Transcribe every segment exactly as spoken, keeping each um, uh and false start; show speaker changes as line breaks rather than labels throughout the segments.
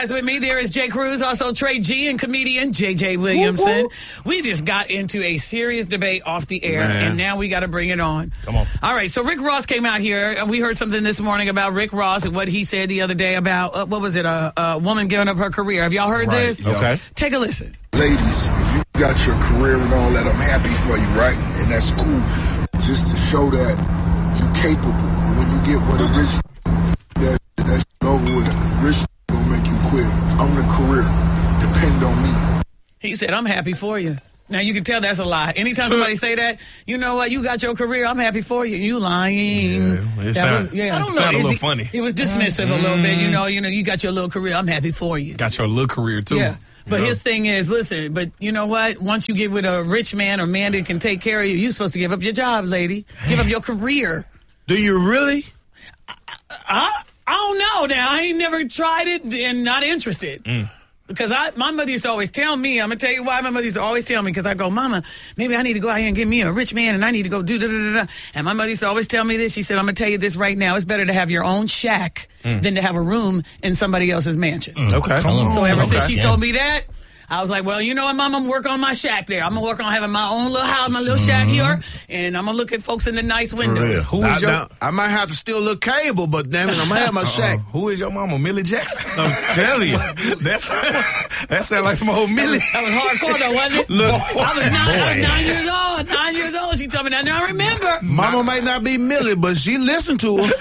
With me, there is Jay Cruz, also Trey G, and comedian J J Williamson. Woo-hoo. We just got into a serious debate off the air, Man. and now we got to bring it on.
Come on.
All right, so Rick Ross came out here, and we heard something this morning about Rick Ross and what he said the other day about, uh, what was it, a, a woman giving up her career. Have y'all heard
right.
this?
Okay.
Take a listen.
Ladies, if you got your career and all that, I'm happy for you, right? And that's cool. Just to show that you're capable. When you get what a rich, that, that's over with. Rich gonna make you quit. I'm the career. Depend on me.
He said, I'm happy for you. Now, you can tell that's a lie. Anytime somebody say that, you know what? You got your career. I'm happy for you. You lying.
Yeah, it sound,
was, yeah.
I don't know. Sound a little
he,
funny.
It was dismissive mm-hmm. a little bit. You know, you know, you got your little career. I'm happy for you.
Got your little career, too.
Yeah. But
you know?
his thing is, listen, but you know what? Once you get with a rich man or man that can take care of you, you're supposed to give up your job, lady. Give up your career.
Do you really?
I, I, I don't know now. I ain't never tried it and not interested. Mm. Because I, my mother used to always tell me, I'm going to tell you why my mother used to always tell me, because I go, Mama, maybe I need to go out here and get me a rich man and I need to go do da da da da. And my mother used to always tell me this. She said, I'm going to tell you this right now. It's better to have your own shack mm. than to have a room in somebody else's mansion.
Mm. Okay.
So ever
okay.
since she
yeah.
told me that, I was like, well, you know what, Mom, I'm going to work on my shack there. I'm going to work on having my own little house, my little mm-hmm. shack here, and I'm going to look at folks in the nice windows.
Who is I, your... Now, I might have to still look cable, but damn it, I'm going to have my shack.
Who is your mama, Millie Jackson? I'm telling you. That's, that sounds like some old Millie.
That was hardcore, though, wasn't it? Look, I, was nine, I was nine years old. Nine years old. She told me that. Now I remember.
Mama might not be Millie, but she listened to her.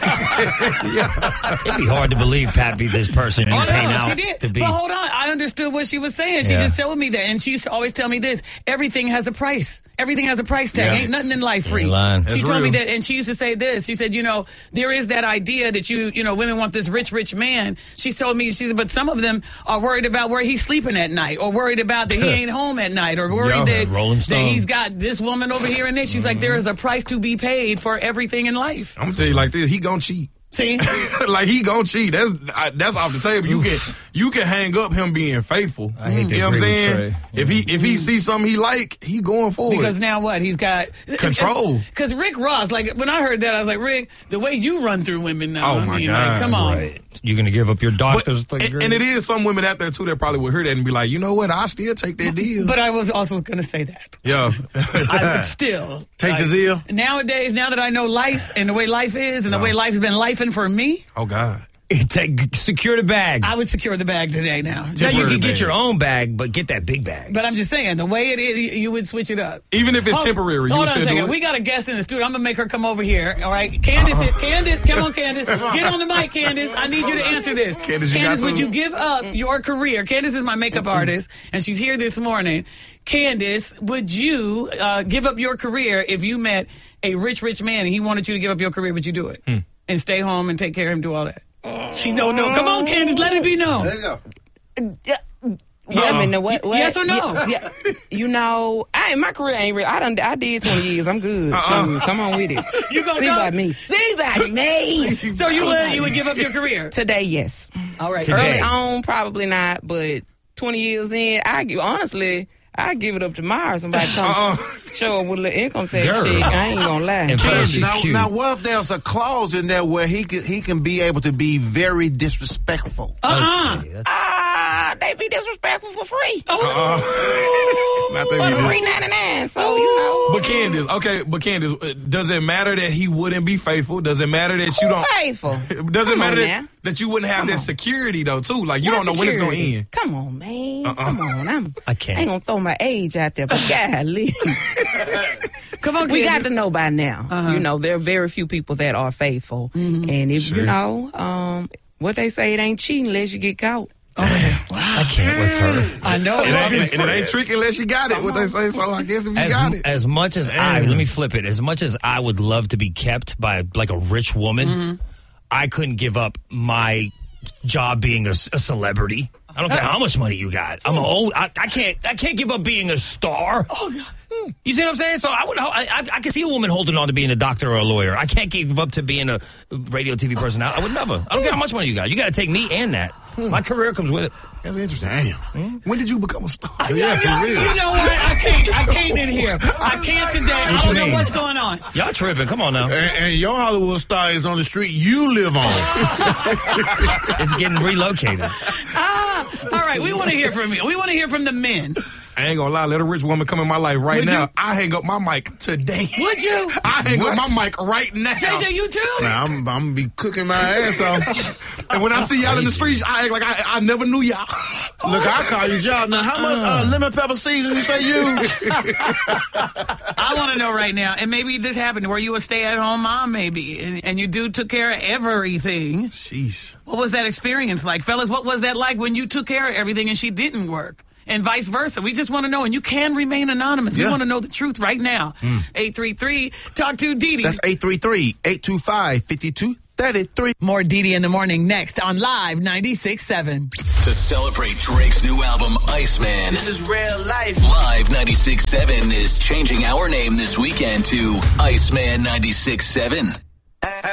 yeah. It'd be hard to believe Pat be this person you
oh,
paint
no,
out
she did.
to be.
But hold on. I understood what she was saying. She
yeah.
just told me that. And she used to always tell me this. Everything has a price. Everything has a price tag.
Yeah.
Ain't nothing in life free. She told real. me that. And she used to say this. She said, you know, there is that idea that you, you know, women want this rich, rich man. She told me, she said, but some of them are worried about where he's sleeping at night, or worried about that he ain't home at night, or worried Yo, that, that he's got this woman over here and there. She's mm-hmm. like, there is a price to be paid for everything in life.
I'm going to tell you like this. He gonna cheat.
See?
like he gonna cheat. That's I, that's off the table. You can you can hang up him being faithful.
I hate
you know what I'm saying? If he if he sees something he like, he going forward.
Because now what? He's got
control.
Because Rick Ross, like when I heard that, I was like, Rick, the way you run through women now.
Oh
I
my
mean,
God!
Like, come on.
Right. You're gonna give up your doctors,
but, and, and it is some women out there too that probably would hear that and be like, you know what? I still take that deal.
But I was also gonna say that.
Yeah.
I would still
take
like,
the deal.
Nowadays, now that I know life and the way life is and no. the way life's been lifing for me.
Oh God.
Take, secure the bag.
I would secure the bag today now.
Now you can get your own bag, but get that big bag.
But I'm just saying, the way it is, you would switch it up.
Even if it's
hold,
temporary, you
hold
would
on
still
a second.
do it?
We got a guest in the studio. I'm going to make her come over here. All right. Candace, uh-uh. Candace, come on, Candace. Get on the mic, Candace. I need you to answer this.
Candace, you
Candace,
got
would you give up your career? Candace is my makeup mm-hmm. artist, and she's here this morning. Candace, would you uh, give up your career if you met a rich, rich man and he wanted you to give up your career? Would you do it? Hmm. And stay home and take care of him, do all that? She don't know. Come on, Candace, let it be known.
There you go.
Yeah, yeah I mean, what, what?
Yes or no?
Yeah, yeah. You know, I my career ain't real. I done. I did twenty years. I'm good. Uh-uh. So, come on with it.
You gonna
see
go?
by me? See by me.
So you would you would give up your career
today? Yes.
All right.
Today. Early on, probably not. But twenty years in, I honestly. I give it up tomorrow. Somebody come uh-uh. show up with a little income tax
Girl.
shit. I ain't gonna lie.
And first, she's
now,
cute.
now, what if there's a clause in there where he can he can be able to be very disrespectful?
Uh-uh.
Okay,
Ah, uh, they be disrespectful for free.
Oh,
uh-uh.
for three ninety-nine. So you know.
But Candace, okay, but Candace, does it matter that he wouldn't be faithful? Does it matter that
Who
you don't
faithful?
Does it
Come
matter
on,
that,
now.
that you wouldn't have
Come
that
on.
security though too? Like you
What
don't know
security?
when it's gonna end.
Come on, man.
Uh-uh.
Come on. I'm.
I can't.
I ain't gonna throw my age out there, but golly.
Come on,
we
Candace.
got to know by now.
Uh-huh.
You know, there are very few people that are faithful,
mm-hmm.
and if
Sure.
you know, um, what they say, it ain't cheating unless you get caught.
Oh, wow.
I can't with her.
I know.
It ain't, and it ain't tricky unless you got it. What they say. So I guess if you
As,
got it.
as much as I, let me flip it. As much as I would love to be kept by like a rich woman, mm-hmm. I couldn't give up my job being a, a celebrity. I don't care how much money you got. I'm old. I, I can't. I can't give up being a star.
Oh God.
You see what I'm saying? So I would. I, I, I can see a woman holding on to being a doctor or a lawyer. I can't give up to being a radio T V personality. I would never. I don't care how much money you got. You got to take me and that. My career comes with it.
That's interesting. Damn. Hmm? When did you become a star?
Yeah, for real. You know what? I can't. I can't in here. I can't today. I don't know what's going on.
Y'all tripping. Come on now.
And, and your Hollywood star is on the street you live on.
It's getting relocated.
Ah. right, we want to hear from you. We want to hear from the men.
I ain't gonna lie, let a rich woman come in my life right
Would
now.
you?
I hang up my mic today.
Would you?
I hang
What?
up my mic right now.
J J, you too?
Now, I'm, I'm gonna be cooking my ass off.
And when I see y'all in the streets, I act like I, I never knew y'all.
Look, I call you job. Now, how much uh, lemon pepper season you say you?
I want to know right now, and maybe this happened where you a stay-at-home mom, maybe, and, and your dude took care of everything.
Sheesh.
What was that experience like? Fellas, what was that like when you took care of everything and she didn't work? And vice versa. We just want to know, and you can remain anonymous. We
Yeah.
want to know the truth right now. eight three three, talk to Didi.
That's eight three three, eight two five, five two three three.
More Didi in the morning next on Live ninety-six point seven.
To celebrate Drake's new album, Iceman,
This is real life.
Live ninety-six point seven is changing our name this weekend to Iceman ninety-six point seven.